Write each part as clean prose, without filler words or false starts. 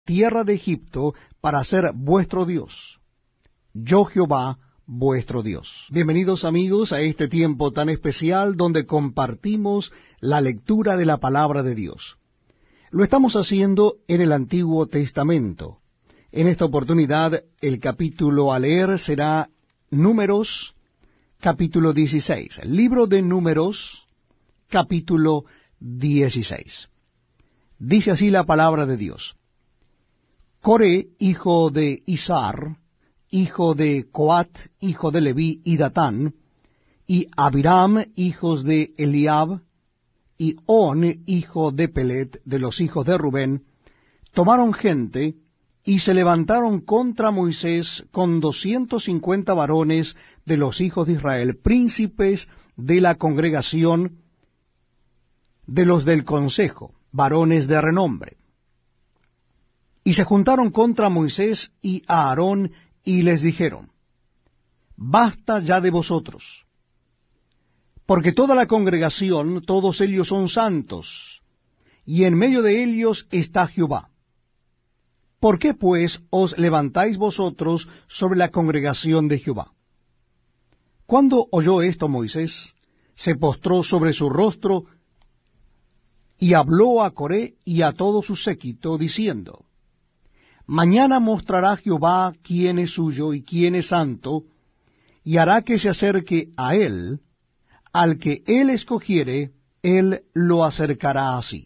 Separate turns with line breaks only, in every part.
tierra de Egipto para ser vuestro Dios. Yo Jehová, vuestro Dios. Bienvenidos amigos a este tiempo tan especial donde compartimos la lectura de la palabra de Dios. Lo estamos haciendo en el Antiguo Testamento. En esta oportunidad el capítulo a leer será Números, capítulo 16. El libro de Números, capítulo 16. Dice así la palabra de Dios. Coré, hijo de Izhar, hijo de Coat, hijo de Leví, y Datán, y Abiram, hijos de Eliab, y On, hijo de Pelet, de los hijos de Rubén, tomaron gente, y se levantaron contra Moisés con 250 varones de los hijos de Israel, príncipes de la congregación, de los del consejo, varones de renombre. Y se juntaron contra Moisés y a Aarón, y les dijeron, basta ya de vosotros, porque toda la congregación, todos ellos son santos, y en medio de ellos está Jehová. ¿Por qué pues os levantáis vosotros sobre la congregación de Jehová? Cuando oyó esto Moisés, se postró sobre su rostro, y habló a Coré y a todo su séquito, diciendo, mañana mostrará Jehová quién es suyo y quién es santo, y hará que se acerque a él, al que él escogiere, él lo acercará así.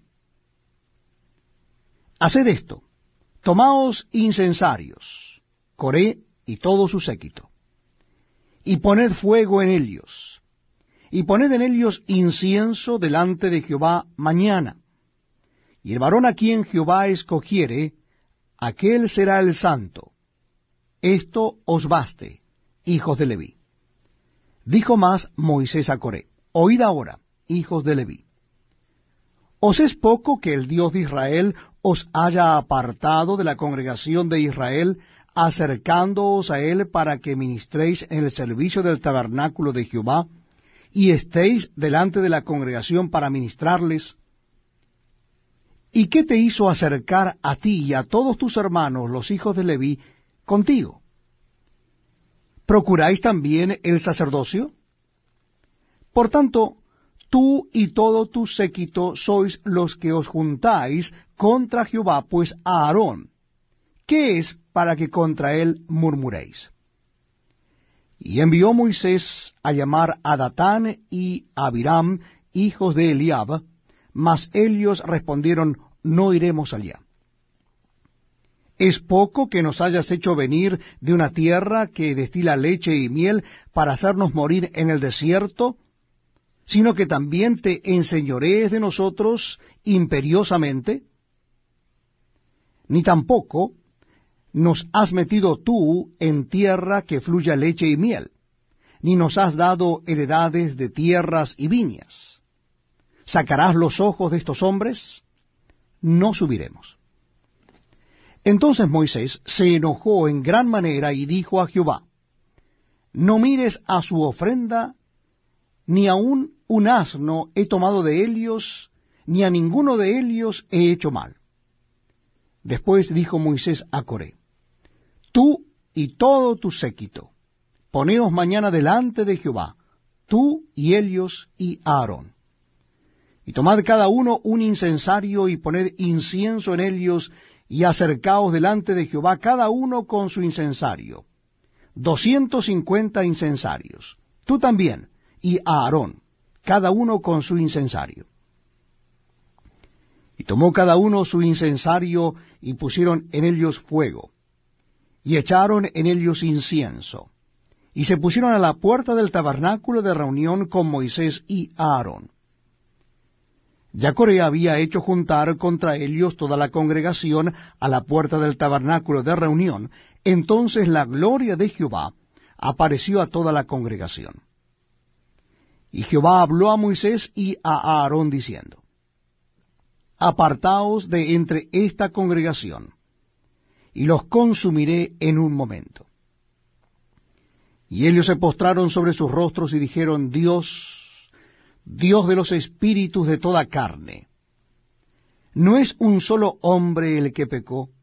Haced esto, tomaos incensarios, Coré y todo su séquito, y poned fuego en ellos, y poned en ellos incienso delante de Jehová mañana, y el varón a quien Jehová escogiere, aquel será el santo. Esto os baste, hijos de Leví. Dijo más Moisés a Coré, oíd ahora, hijos de Leví. ¿Os es poco que el Dios de Israel os haya apartado de la congregación de Israel, acercándoos a él para que ministréis en el servicio del tabernáculo de Jehová, y estéis delante de la congregación para ministrarles? ¿Y qué te hizo acercar a ti y a todos tus hermanos, los hijos de Leví, contigo? ¿Procuráis también el sacerdocio? Por tanto, tú y todo tu séquito sois los que os juntáis contra Jehová, pues a Aarón, ¿qué es para que contra él murmuréis? Y envió Moisés a llamar a Datán y a Abiram, hijos de Eliab, mas ellos respondieron, no iremos allá. ¿Es poco que nos hayas hecho venir de una tierra que destila leche y miel para hacernos morir en el desierto, sino que también te enseñorees de nosotros imperiosamente? Ni tampoco nos has metido tú en tierra que fluya leche y miel, ni nos has dado heredades de tierras y viñas. ¿Sacarás los ojos de estos hombres? No subiremos. Entonces Moisés se enojó en gran manera y dijo a Jehová, no mires a su ofrenda, ni aun un asno he tomado de ellos, ni a ninguno de ellos he hecho mal. Después dijo Moisés a Coré, tú y todo tu séquito, poneos mañana delante de Jehová, tú y ellos y Aarón. Y tomad cada uno un incensario y poned incienso en ellos, y acercaos delante de Jehová cada uno con su incensario. 250 incensarios. Tú también, y Aarón, cada uno con su incensario. Y tomó cada uno su incensario, y pusieron en ellos fuego, y echaron en ellos incienso, y se pusieron a la puerta del tabernáculo de reunión con Moisés y Aarón. Ya Coré había hecho juntar contra ellos toda la congregación a la puerta del tabernáculo de reunión. Entonces la gloria de Jehová apareció a toda la congregación. Y Jehová habló a Moisés y a Aarón diciendo, apartaos de entre esta congregación, y los consumiré en un momento. Y ellos se postraron sobre sus rostros y dijeron, Dios de los espíritus de toda carne, ¿no es un solo hombre el que pecó?